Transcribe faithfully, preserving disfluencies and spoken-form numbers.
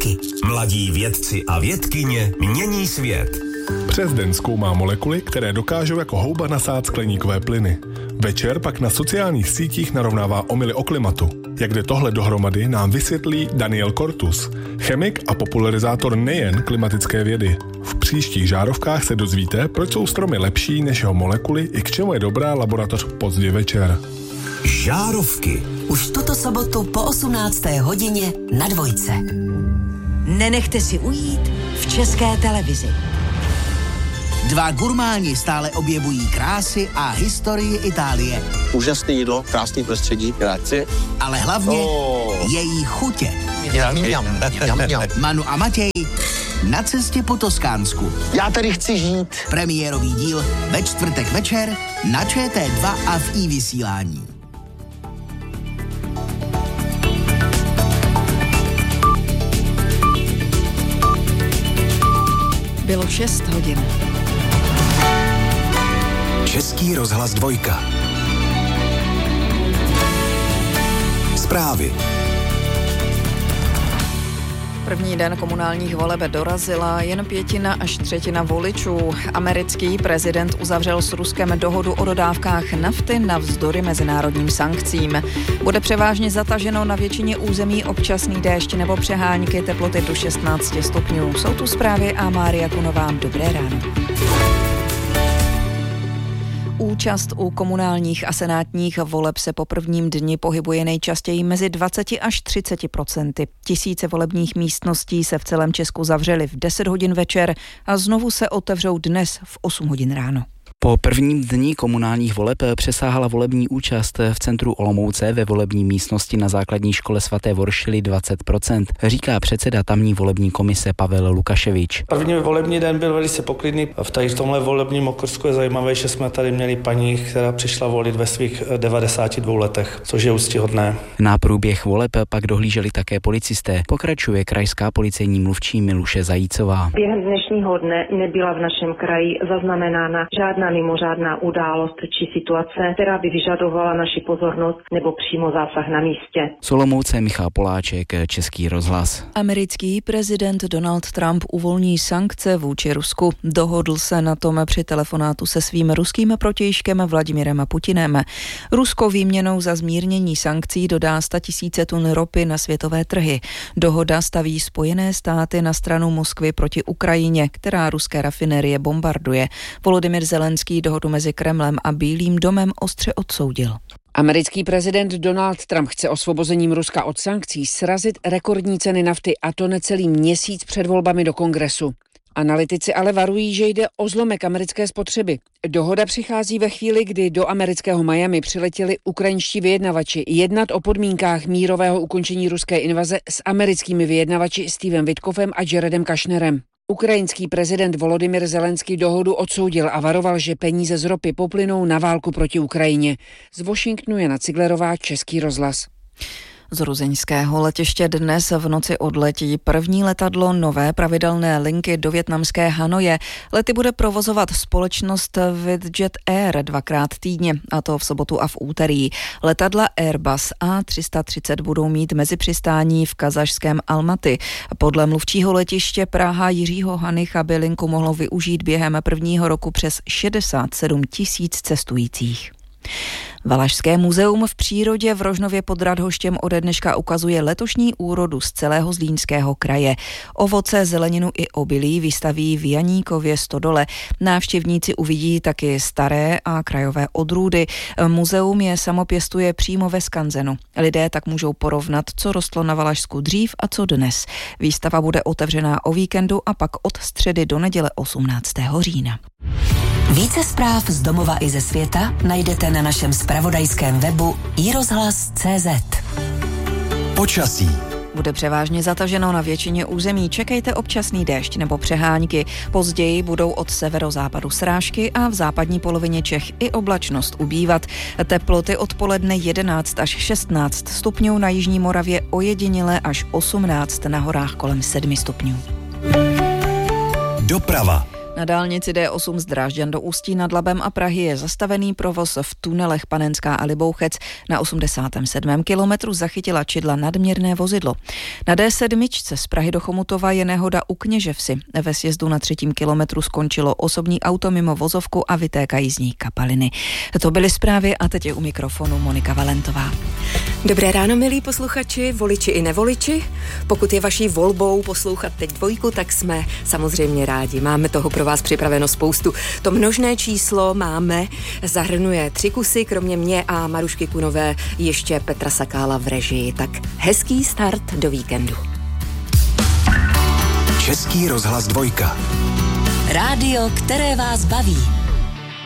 Vědky. Mladí vědci a vědkyně mění svět. Přes den zkoumá molekuly, které dokážou jako houba nasát skleníkové plyny. Večer pak na sociálních sítích narovnává omyly o klimatu. Jak jde tohle dohromady, nám vysvětlí Daniel Kortus, chemik a popularizátor nejen klimatické vědy. V příštích žárovkách se dozvíte, proč jsou stromy lepší než jeho molekuly i k čemu je dobrá laboratoř pozdě večer. Žárovky. Už tuto sobotu po osmnácté hodině na Dvojce. Nenechte si ujít v České televizi. Dva gurmáni stále objevují krásy a historii Itálie. Úžasné jídlo, krásný prostředí, grazie. Ale hlavně oh. její chutě. Jam, jam, jam, jam. Manu a Matěj na cestě po Toskánsku. Já tady chci žít. Premiérový díl ve čtvrtek večer na Č T dva a v iVysílání. Bylo šest hodin. Český rozhlas dvojka. Zprávy. První den komunálních voleb dorazila jen pětina až třetina voličů. Americký prezident uzavřel s Ruskem dohodu o dodávkách nafty navzdory mezinárodním sankcím. Bude převážně zataženo na většině území občasný déšť nebo přehánky, teploty do šestnáct stupňů. Jsou tu zprávy a Mária Kunová. Dobré ráno. Účast u komunálních a senátních voleb se po prvním dni pohybuje nejčastěji mezi dvacet až třicet procenty. Tisíce volebních místností se v celém Česku zavřely v deset hodin večer a znovu se otevřou dnes v osm hodin ráno. Po prvním dni komunálních voleb přesáhala volební účast v centru Olomouce ve volební místnosti na základní škole svaté Voršily dvacet procent, říká předseda tamní volební komise Pavel Lukaševič. První volební den byl velice poklidný. V, tady v tomhle volebním okrsku je zajímavé, že jsme tady měli paní, která přišla volit ve svých devadesáti dvou letech, což je úctyhodné. Na průběh voleb pak dohlíželi také policisté, pokračuje krajská policejní mluvčí Miluše Zajícová. Během dnešního dne nebyla v našem kraji zaznamenána žádná mimořádná událost či situace, která by vyžadovala naši pozornost nebo přímo zásah na místě. Z Olomouce Michal Poláček, Český rozhlas. Americký prezident Donald Trump uvolní sankce vůči Rusku. Dohodl se na tom při telefonátu se svým ruským protějškem Vladimirem Putinem. Rusko výměnou za zmírnění sankcí dodá statisíce tun ropy na světové trhy. Dohoda staví Spojené státy na stranu Moskvy proti Ukrajině, která ruské rafinérie bombarduje. Volodymyr Zelenský dohodu mezi Kremlem a Bílým domem ostře odsoudil. Americký prezident Donald Trump chce osvobozením Ruska od sankcí srazit rekordní ceny nafty, a to necelý měsíc před volbami do Kongresu. Analytici ale varují, že jde o zlomek americké spotřeby. Dohoda přichází ve chvíli, kdy do amerického Miami přiletěli ukrajinští vyjednavači jednat o podmínkách mírového ukončení ruské invaze s americkými vyjednavači Stevem Witkoffem a Jaredem Kushnerem. Ukrajinský prezident Volodymyr Zelenský dohodu odsoudil a varoval, že peníze z ropy poplynou na válku proti Ukrajině. Z Washingtonu Jana Ciglerová, Český rozhlas. Z ruzeňského letiště dnes v noci odletí první letadlo nové pravidelné linky do vietnamské Hanoje. Lety bude provozovat společnost Vietjet Air dvakrát týdně, a to v sobotu a v úterý. Letadla Airbus A tři sta třicet budou mít mezi přistání v kazašském Almaty. Podle mluvčího letiště Praha Jiřího Hanycha by linku mohlo využít během prvního roku přes šedesát sedm tisíc cestujících. Valašské muzeum v přírodě v Rožnově pod Radhoštěm ode dneška ukazuje letošní úrodu z celého Zlínského kraje. Ovoce, zeleninu i obilí vystaví v Janíkově stodole. Návštěvníci uvidí taky staré a krajové odrůdy. Muzeum je samopěstuje přímo ve skanzenu. Lidé tak můžou porovnat, co rostlo na Valašsku dřív a co dnes. Výstava bude otevřená o víkendu a pak od středy do neděle osmnáctého října. Více zpráv z domova i ze světa najdete na našem zpravodajském webu i rozhlas tečka cé zet. Počasí. Bude převážně zataženo na většině území. Čekejte občasný déšť nebo přehánky. Později budou od severozápadu srážky a v západní polovině Čech i oblačnost ubývat. Teploty odpoledne jedenáct až šestnáct stupňů, na jižní Moravě ojediněle až osmnáct, na horách kolem sedm stupňů. Doprava. Na dálnici D osm z Drážďan do Ústí nad Labem a Prahy je zastavený provoz v tunelech Panenská a Libouchec. Na osmdesátém sedmém kilometru zachytila čidla nadměrné vozidlo. Na D sedm z Prahy do Chomutova je nehoda u Kněževsi. Ve sjezdu na třetím kilometru skončilo osobní auto mimo vozovku a vytékají z ní kapaliny. To byly zprávy a teď je u mikrofonu Monika Valentová. Dobré ráno, milí posluchači, voliči i nevoliči. Pokud je vaší volbou poslouchat teď dvojku, tak jsme samozřejmě rádi. Máme toho pro vás připraveno spoustu. To množné číslo máme, zahrnuje tři kusy, kromě mě a Marušky Kunové ještě Petra Sakála v režii. Tak hezký start do víkendu. Český rozhlas dvojka. Rádio, které vás baví.